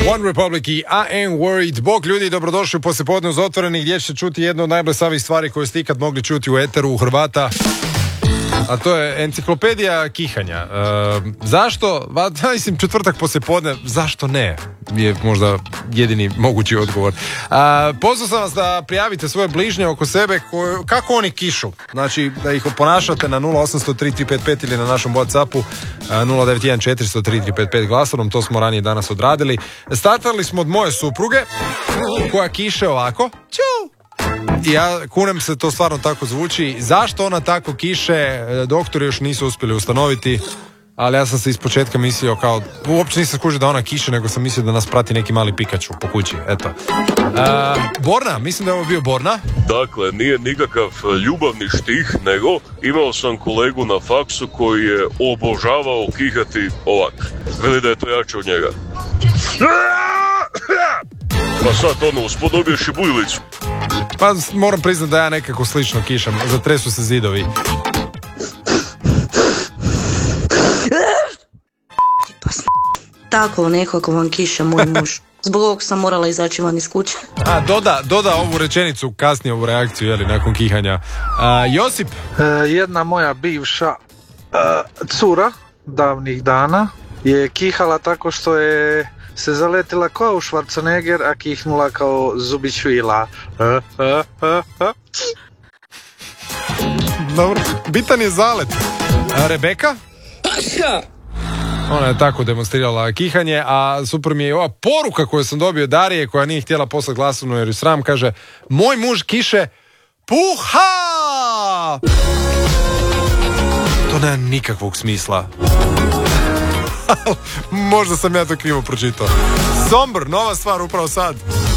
One Republic i I Am Worried. Bog ljudi, dobrodošli u poslijepodne uz Otvoreni, gdje ćete čuti jednu od najblesavijih stvari koje ste ikad mogli čuti u eteru u Hrvata. A to je enciklopedija kihanja. Zašto? Mislim, četvrtak poslijepodne, zašto ne? Je možda jedini mogući odgovor. Pozvao sam vas da prijavite svoje bližnje oko sebe kako oni kišu. Znači, da ih ponašate na 0800-3355 ili na našom WhatsAppu 091-400-3355 glasovom. To smo ranije danas odradili. Startali smo od moje supruge koja kiše ovako. Ću! I ja kunem se, to stvarno tako zvuči. Zašto ona tako kiše, doktori još nisu uspjeli ustanoviti, ali ja sam se ispočetka mislio kao, uopće nisam skužio da ona kiše, nego sam mislio da nas prati neki mali Pikachu po kući, eto. Borna, mislim da je ovo bio Borna. Dakle, nije nikakav ljubavni štih, nego imao sam kolegu na faksu koji je obožavao kihati ovak. Veli da je to jače od njega. Pa sad spodobiješ i bujlicu. Pa moram priznati da ja nekako slično kišam, zatresu se zidovi. Tako nekako vam kiša moj muž. Zbog ovog sam morala izaći van iz kuće. Doda ovu rečenicu, kasnije ovu reakciju, jeli, nakon kihanja. Josip? Jedna moja bivša cura davnih dana je kihala tako što je se zaletila kao Schwarzenegger, a kihnula kao Zubić Vila. Dobro, bitan je zalet. Rebeka? Ona je tako demonstrirala kihanje, a super mi je ova poruka koju sam dobio Darije, koja nije htjela poslati glasovnu jer ju sram, kaže: moj muž kiše puha! To nema nikakvog smisla. Možda sam ja to krivo pročitao. Somber, nova stvar upravo sad.